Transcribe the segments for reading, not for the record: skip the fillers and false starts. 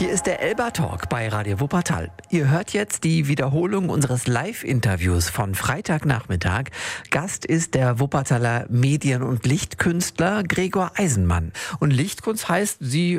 Hier ist der Elba Talk bei Radio Wuppertal. Ihr hört jetzt die Wiederholung unseres Live-Interviews von Freitagnachmittag. Gast ist der Wuppertaler Medien- und Lichtkünstler Gregor Eisenmann. Und Lichtkunst heißt, Sie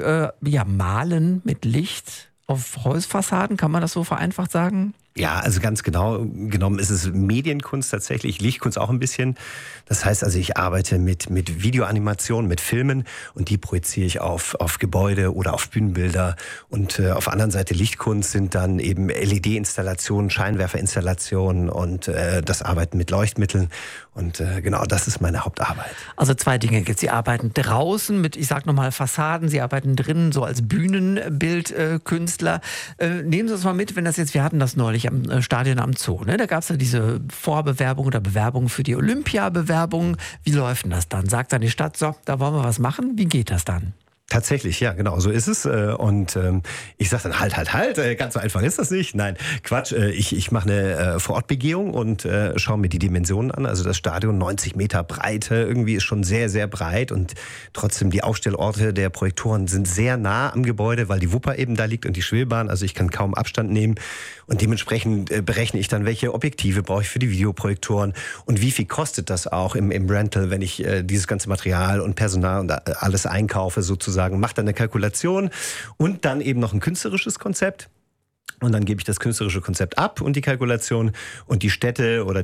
malen mit Licht auf Häusfassaden, kann man das so vereinfacht sagen? Ja, also ganz genau genommen ist es Medienkunst tatsächlich, Lichtkunst auch ein bisschen. Das heißt also, ich arbeite mit Videoanimationen, mit Filmen und die projiziere ich auf Gebäude oder auf Bühnenbilder. Und auf der anderen Seite Lichtkunst sind dann eben LED-Installationen, Scheinwerferinstallationen und das Arbeiten mit Leuchtmitteln. Und genau, das ist meine Hauptarbeit. Also zwei Dinge gibt es. Sie arbeiten draußen mit, ich sag nochmal, Fassaden. Sie arbeiten drinnen so als Bühnenbildkünstler. Nehmen Sie uns mal mit, wenn das jetzt, wir hatten das neulich am Stadion am Zoo, ne? Da gab es ja diese Vorbewerbung oder Bewerbung für die Olympiabewerbung. Wie läuft denn das dann? Sagt dann die Stadt, so, da wollen wir was machen. Wie geht das dann? Tatsächlich, ja, genau, so ist es. Und ich sage dann, halt, ganz so einfach ist das nicht. Nein, Quatsch, ich mache eine Vorortbegehung und schaue mir die Dimensionen an. Also das Stadion, 90 Meter Breite, irgendwie ist schon sehr, sehr breit. Und trotzdem die Aufstellorte der Projektoren sind sehr nah am Gebäude, weil die Wupper eben da liegt und die Schwebebahn. Also ich kann kaum Abstand nehmen. Und dementsprechend berechne ich dann, welche Objektive brauche ich für die Videoprojektoren und wie viel kostet das auch im Rental, wenn ich dieses ganze Material und Personal und alles einkaufe sozusagen, mache dann eine Kalkulation und dann eben noch ein künstlerisches Konzept. Und dann gebe ich das künstlerische Konzept ab und die Kalkulation und die Städte oder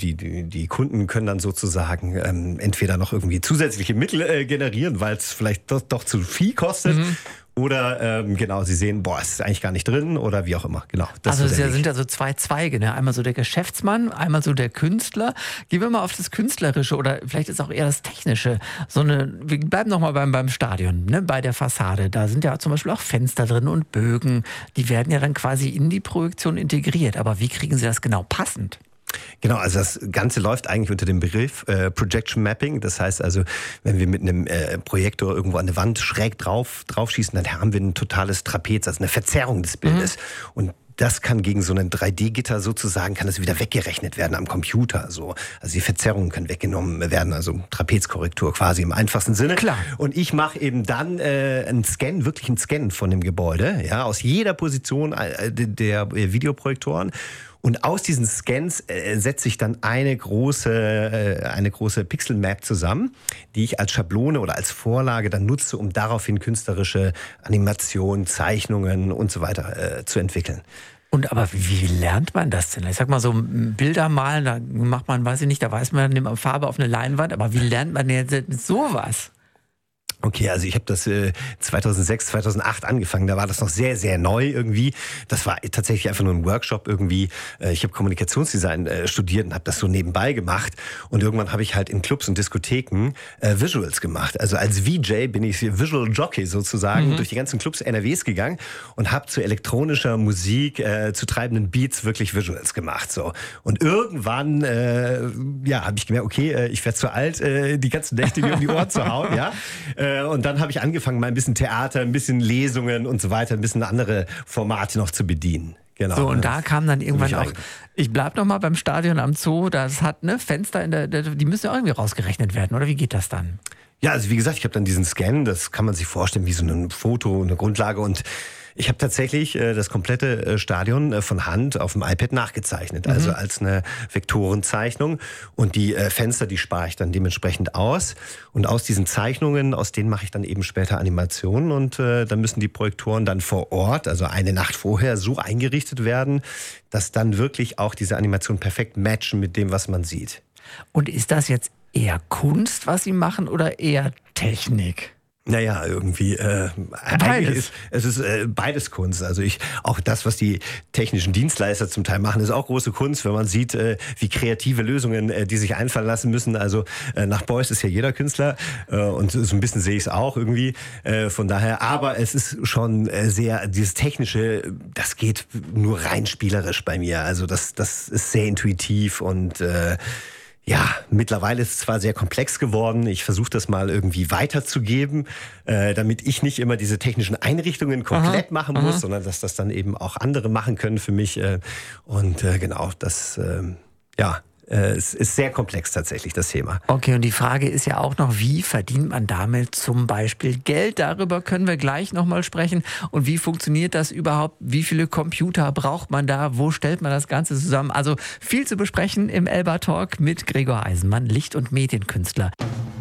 die Kunden können dann sozusagen entweder noch irgendwie zusätzliche Mittel generieren, weil es vielleicht doch zu viel kostet. Oder genau, sie sehen, es ist eigentlich gar nicht drin oder wie auch immer. Genau. Das also es sind ja so zwei Zweige, ne? Einmal so der Geschäftsmann, einmal so der Künstler. Gehen wir mal auf das Künstlerische oder vielleicht ist auch eher das Technische. Wir bleiben nochmal beim Stadion, ne? Bei der Fassade. Da sind ja zum Beispiel auch Fenster drin und Bögen. Die werden ja dann quasi in die Projektion integriert. Aber wie kriegen Sie das genau passend? Genau, also das Ganze läuft eigentlich unter dem Begriff Projection Mapping. Das heißt also, wenn wir mit einem Projektor irgendwo an der Wand schräg drauf schießen, dann haben wir ein totales Trapez, also eine Verzerrung des Bildes. Und das kann gegen so ein 3D-Gitter sozusagen, kann das wieder weggerechnet werden am Computer. So. Also die Verzerrungen können weggenommen werden, also Trapezkorrektur quasi im einfachsten Sinne. Klar. Und ich mache eben dann einen Scan, wirklich einen Scan von dem Gebäude, ja, aus jeder Position der Videoprojektoren. Und aus diesen Scans setze ich dann eine große Pixel-Map zusammen, die ich als Schablone oder als Vorlage dann nutze, um daraufhin künstlerische Animationen, Zeichnungen und so weiter zu entwickeln. Und aber wie lernt man das denn? Ich sag mal so, Bilder malen, da macht man, weiß ich nicht, da weiß man, nimmt man Farbe auf eine Leinwand, aber wie lernt man denn jetzt sowas? Okay, also ich habe das 2006, 2008 angefangen. Da war das noch sehr, sehr neu irgendwie. Das war tatsächlich einfach nur ein Workshop irgendwie. Ich habe Kommunikationsdesign studiert und habe das so nebenbei gemacht. Und irgendwann habe ich halt in Clubs und Diskotheken Visuals gemacht. Also als VJ bin ich Visual Jockey sozusagen durch die ganzen Clubs NRWs gegangen und habe zu elektronischer Musik, zu treibenden Beats wirklich Visuals gemacht. So. Und irgendwann habe ich gemerkt, okay, ich werde zu alt, die ganzen Nächte mir um die Ohren zu hauen. Ja. Und dann habe ich angefangen, mal ein bisschen Theater, ein bisschen Lesungen und so weiter, ein bisschen andere Formate noch zu bedienen. Genau. So, und da kam dann irgendwann auch, ich bleib noch mal beim Stadion am Zoo, das hat Fenster die müssen ja irgendwie rausgerechnet werden, oder wie geht das dann? Ja, also wie gesagt, ich habe dann diesen Scan, das kann man sich vorstellen wie so ein Foto, eine Grundlage und ich habe tatsächlich das komplette Stadion von Hand auf dem iPad nachgezeichnet, also als eine Vektorenzeichnung. Und die Fenster, die spare ich dann dementsprechend aus. Und aus diesen Zeichnungen, aus denen mache ich dann eben später Animationen. Und dann müssen die Projektoren dann vor Ort, also eine Nacht vorher, so eingerichtet werden, dass dann wirklich auch diese Animationen perfekt matchen mit dem, was man sieht. Und ist das jetzt eher Kunst, was Sie machen, oder eher Technik? Naja, irgendwie beides. Es ist beides Kunst. Also auch das, was die technischen Dienstleister zum Teil machen, ist auch große Kunst, wenn man sieht, wie kreative Lösungen die sich einfallen lassen müssen. Also nach Beuys ist ja jeder Künstler und so ein bisschen sehe ich es auch irgendwie. Von daher, aber es ist schon sehr, dieses Technische, das geht nur rein spielerisch bei mir. Also das ist sehr intuitiv und ja, mittlerweile ist es zwar sehr komplex geworden, ich versuche das mal irgendwie weiterzugeben, damit ich nicht immer diese technischen Einrichtungen komplett machen muss, sondern dass das dann eben auch andere machen können für mich. Und genau, das Es ist sehr komplex tatsächlich, das Thema. Okay, und die Frage ist ja auch noch, wie verdient man damit zum Beispiel Geld? Darüber können wir gleich nochmal sprechen. Und wie funktioniert das überhaupt? Wie viele Computer braucht man da? Wo stellt man das Ganze zusammen? Also viel zu besprechen im Elba Talk mit Gregor Eisenmann, Licht- und Medienkünstler.